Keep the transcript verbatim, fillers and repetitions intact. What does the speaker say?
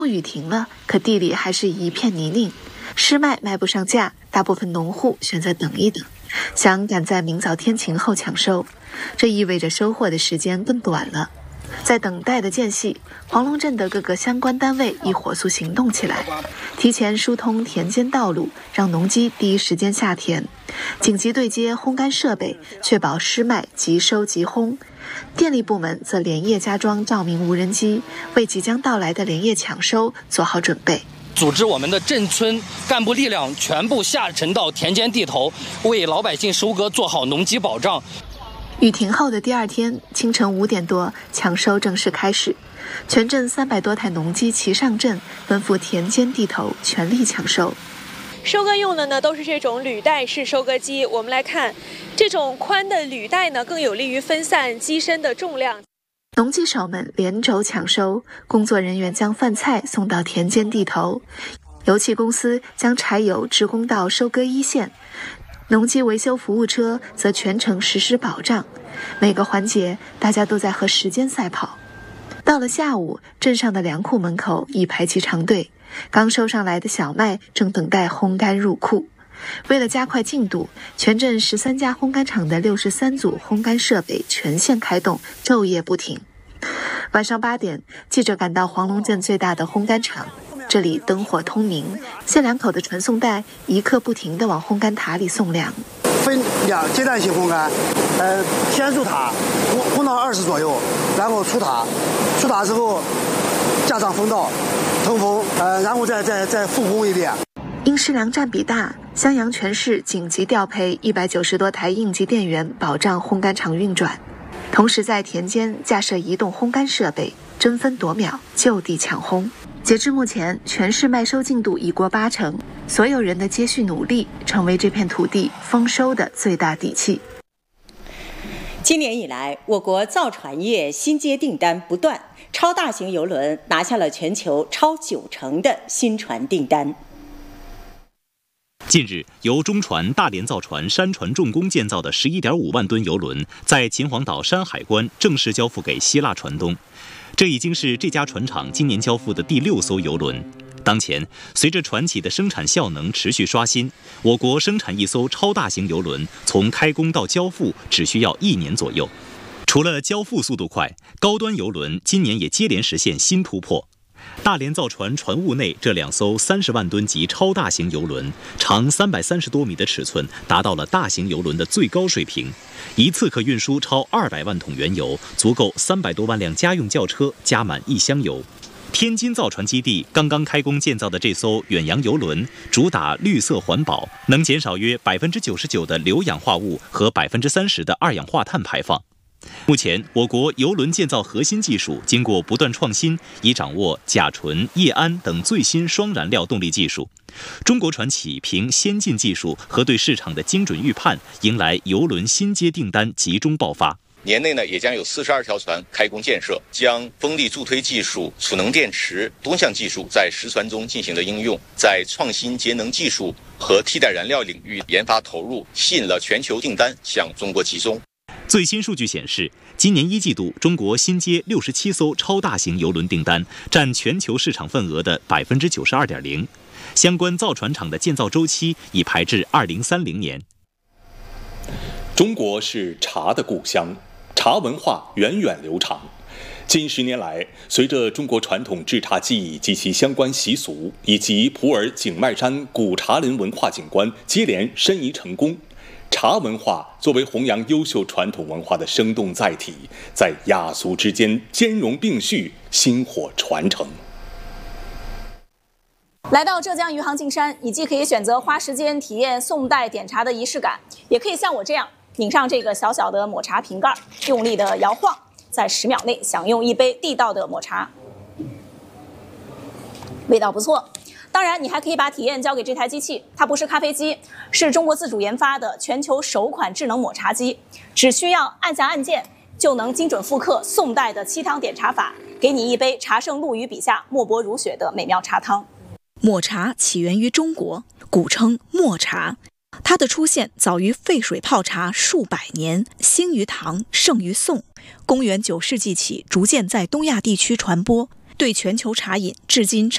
雨停了，可地里还是一片泥泞，湿麦卖不上价，大部分农户选择等一等，想赶在明早天晴后抢收，这意味着收获的时间更短了。在等待的间隙，黄龙镇的各个相关单位已火速行动起来，提前疏通田间道路，让农机第一时间下田，紧急对接烘干设备，确保湿麦即收即烘。电力部门则连夜加装照明无人机，为即将到来的连夜抢收做好准备。 组织我们的镇村干部力量全部下沉到田间地头，为老百姓收割做好农机保障。 雨停后的第二天清晨五点多，抢收正式开始。全镇三百多台农机齐上阵，奔赴田间地头，全力抢收。 收割用的呢都是这种履带式收割机。我们来看，这种宽的履带呢更有利于分散机身的重量。 农机手们连轴抢收，工作人员将饭菜送到田间地头，油气公司将柴油直供到收割一线。农机维修服务车则全程实施保障，每个环节大家都在和时间赛跑。到了下午，镇上的粮库门口已排起长队，刚收上来的小麦正等待烘干入库。为了加快进度，全镇十三家烘干厂的六十三组烘干设备全线开动，昼夜不停。晚上八点，记者赶到黄龙镇最大的烘干厂，这里灯火通明，限两口的传送带一刻不停地往烘干塔里送粮。 分两阶段性烘干，呃，先入塔，烘烘到二十左右，然后出塔，出塔之后加上风道，通风，呃，然后再再再复烘一遍。 因食粮占比大，襄阳全市紧急调配一百九十多台应急电源，保障烘干厂运转。同时在田间架设移动烘干设备，争分夺秒，就地抢烘。截至目前，全市麦收进度已过八成，所有人的接续努力成为这片土地丰收的最大底气。 今年以来，我国造船业新接订单不断，超大型邮轮拿下了全球超九成的新船订单。 近日，由中船大连造船山船重工建造的 十一点五万吨邮轮，在秦皇岛山海关正式交付给希腊船东。这已经是这家船厂今年交付的第六艘邮轮。当前，随着船企的生产效能持续刷新，我国生产一艘超大型邮轮从开工到交付只需要一年左右。除了交付速度快，高端邮轮今年也接连实现新突破。大连造船船坞内这两艘三十万吨级超大型邮轮，长三百三十多米的尺寸达到了大型邮轮的最高水平，一次可运输超二百万桶原油，足够三百多万辆家用轿车加满一箱油。天津造船基地刚刚开工建造的这艘远洋邮轮，主打绿色环保，能减少约百分之九十九的硫氧化物和百分之三十的二氧化碳排放。目前，我国邮轮建造核心技术经过不断创新，已掌握甲醇、液氨等最新双燃料动力技术。中国船企凭先进技术和对市场的精准预判，迎来邮轮新接订单集中爆发。 年内呢，也将有四十二条船开工建设，将风力助推技术、储能电池多项技术在实船中进行了应用，在创新节能技术和替代燃料领域研发投入，吸引了全球订单向中国集中。 最新数据显示，今年一季度，中国新接六十七艘超大型邮轮订单，占全球市场份额的百分之九十二点零。相关造船厂的建造周期已排至二零三零年。 中国是茶的故乡，茶文化源远流长。近十年来，随着中国传统制茶技艺及其相关习俗，以及普洱景迈山古茶林文化景观接连申遗成功，茶文化作为弘扬优秀传统文化的生动载体，在雅俗之间兼容并蓄，薪火传承。 来到浙江余杭径山，你既可以选择花时间体验宋代点茶的仪式感，也可以像我这样拧上这个小小的抹茶瓶盖，用力的摇晃，在十秒内享用一杯地道的抹茶，味道不错。当然，你还可以把体验交给这台机器，它不是咖啡机，是中国自主研发的全球首款智能抹茶机，只需要按下按键，就能精准复刻宋代的沏汤点茶法，给你一杯茶圣陆羽笔下墨泊如雪的美妙茶汤。 抹茶起源于中国，古称墨茶。它的出现早于沸水泡茶数百年，兴于唐，盛于宋。公元九世纪起，逐渐在东亚地区传播，对全球茶饮至今